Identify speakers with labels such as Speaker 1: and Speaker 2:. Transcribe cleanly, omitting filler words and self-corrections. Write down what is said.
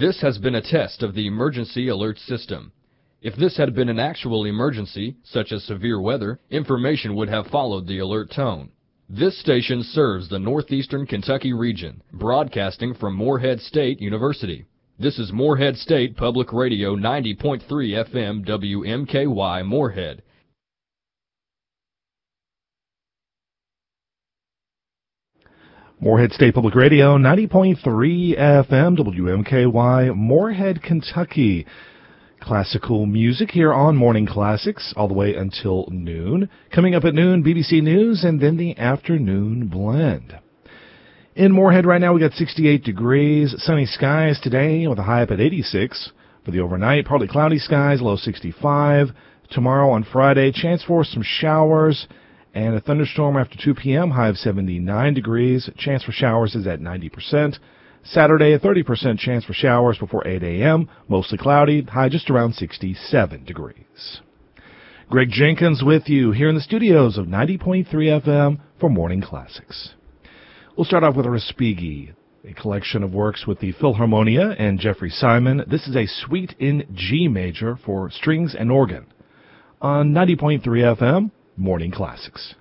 Speaker 1: This has been a test of the emergency alert system. If this had been an actual emergency, such as severe weather, information would have followed the alert tone. This station serves the northeastern Kentucky region, broadcasting from Morehead State University. This is Morehead State Public Radio 90.3 FM WMKY Morehead.
Speaker 2: Morehead State Public Radio 90.3 FM WMKY Morehead, Kentucky. Classical music here on Morning Classics all the way until noon. Coming up at noon, BBC News, and then the afternoon blend. In Morehead right now, we got 68 degrees, sunny skies today with a high up at 86. For the overnight, partly cloudy skies, low 65. Tomorrow on Friday, chance for some showers and a thunderstorm after 2 p.m., high of 79 degrees. Chance for showers is at 90%. Saturday, a 30% chance for showers before 8 a.m., mostly cloudy, high just around 67 degrees. Greg Jenkins with you here in the studios of 90.3 FM for Morning Classics. We'll start off with a Respighi, a collection of works with the Philharmonia and Jeffrey Simon. This is a suite in G major for strings and organ on 90.3 FM, Morning Classics.